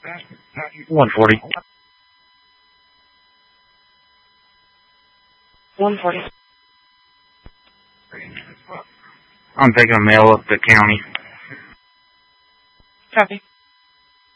140. 140. I'm taking a mail up the county. Copy.